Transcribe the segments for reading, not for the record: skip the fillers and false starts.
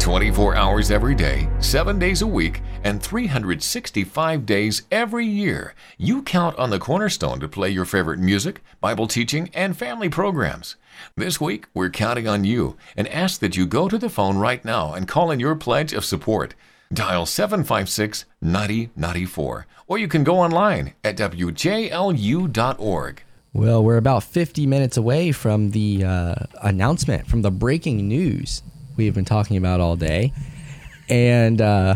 24 hours every day, 7 days a week, and 365 days every year, you count on the Cornerstone to play your favorite music, Bible teaching, and family programs. This week, we're counting on you and ask that you go to the phone right now and call in your pledge of support. Dial 756-9094, or you can go online at wjlu.org. Well, we're about 50 minutes away from the announcement, from the breaking news we've been talking about all day. And,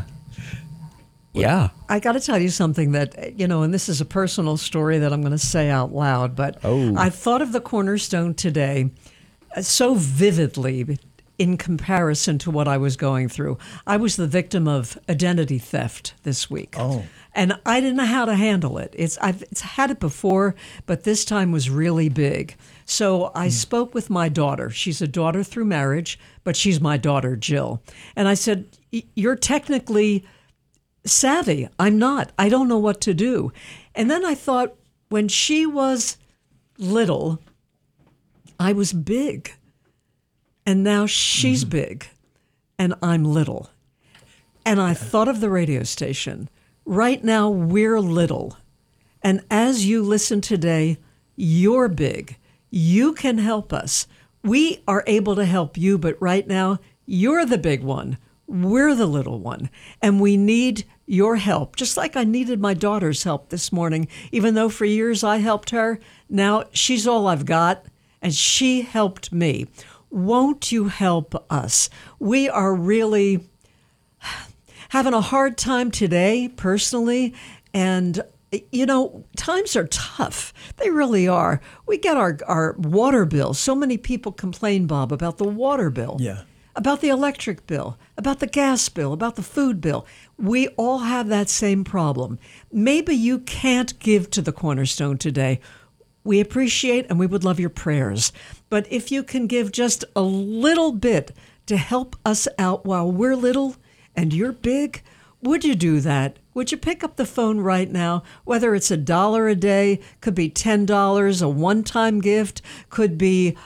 yeah. I got to tell you something that, and this is a personal story that I'm going to say out loud, but I thought of the Cornerstone today so vividly in comparison to what I was going through. I was the victim of identity theft this week. And I didn't know how to handle it. I've had it before, but this time was really big. So I spoke with my daughter. She's a daughter through marriage, but she's my daughter, Jill. And I said, you're technically savvy. I'm not. I don't know what to do. And then I thought, when she was little, I was big. And now she's big, and I'm little. And I thought of the radio station. Right now, we're little. And as you listen today, you're big. You can help us. We are able to help you, but right now, you're the big one. We're the little one. And we need your help, just like I needed my daughter's help this morning. Even though for years I helped her, now she's all I've got, and she helped me. Won't you help us? We are really having a hard time today, personally, and times are tough. They really are. We get our water bill. So many people complain, Bob, about the water bill. Yeah. About the electric bill, about the gas bill, about the food bill. We all have that same problem. Maybe you can't give to the Cornerstone today. We appreciate and we would love your prayers. But if you can give just a little bit to help us out while we're little and you're big, would you do that? Would you pick up the phone right now? Whether it's $1 a day, could be $10, a one-time gift, could be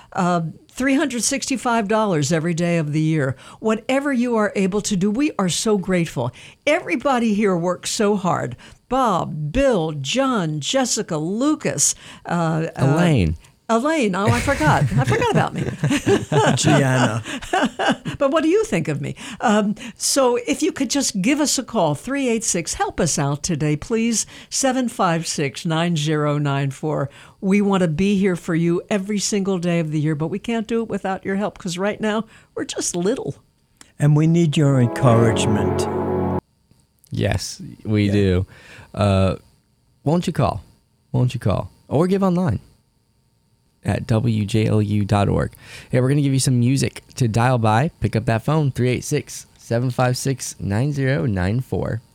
$365 every day of the year. Whatever you are able to do, we are so grateful. Everybody here works so hard. Bob, Bill, John, Jessica, Lucas, Elaine. Elaine, I forgot. I forgot about me. Gianna. But what do you think of me? So if you could just give us a call, 386, help us out today, please, 756-9094. We want to be here for you every single day of the year, but we can't do it without your help because right now we're just little. And we need your encouragement. Yes, we do. Won't you call? Or give online at wjlu.org. Hey, we're going to give you some music to dial by. Pick up that phone, 386-756-9094.